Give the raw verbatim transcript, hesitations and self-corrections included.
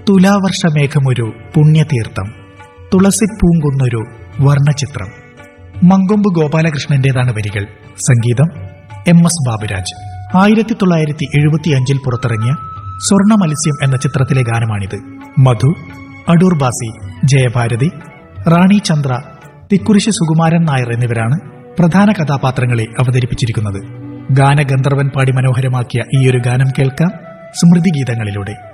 തുലാവർഷമേഘമൊരു പുണ്യതീർത്ഥം, തുളസിപ്പൂങ്കുന്നൊരു വർണ്ണചിത്രം. മങ്കൊമ്പ് ഗോപാലകൃഷ്ണന്റേതാണ് വരികൾ. സംഗീതം M S Baburaj. ആയിരത്തി തൊള്ളായിരത്തി എഴുപത്തി അഞ്ചിൽ പുറത്തിറങ്ങിയ സ്വർണ്ണ മത്സ്യം എന്ന ചിത്രത്തിലെ ഗാനമാണിത്. മധു, അടൂർ ബാസി, ജയഭാരതി, റാണി ചന്ദ്ര, തിക്കുറിശി സുകുമാരൻ നായർ എന്നിവരാണ് പ്രധാന കഥാപാത്രങ്ങളെ അവതരിപ്പിച്ചിരിക്കുന്നത്. ഗാനഗന്ധർവൻ പാടി മനോഹരമാക്കിയ ഈയൊരു ഗാനം കേൾക്കാം സ്മൃതിഗീതങ്ങളിലൂടെ.